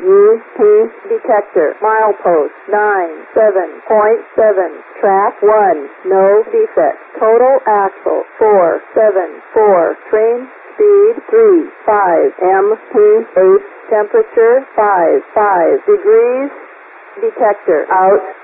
UP detector. Milepost 97.7. Track 1. No defect. Total axle 474. Train speed 35 mph. Temperature 55 degrees. Detector out.